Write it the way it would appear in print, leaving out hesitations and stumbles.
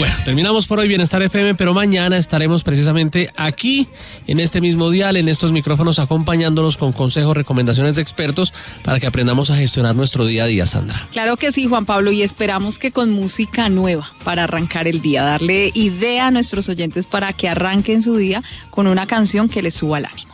Bueno, terminamos por hoy Bienestar FM, pero mañana estaremos precisamente aquí, en este mismo dial, en estos micrófonos, acompañándolos con consejos, recomendaciones de expertos para que aprendamos a gestionar nuestro día a día, Sandra. Claro que sí, Juan Pablo, y esperamos que con música nueva para arrancar el día, darle idea a nuestros oyentes para que arranquen su día con una canción que les suba el ánimo.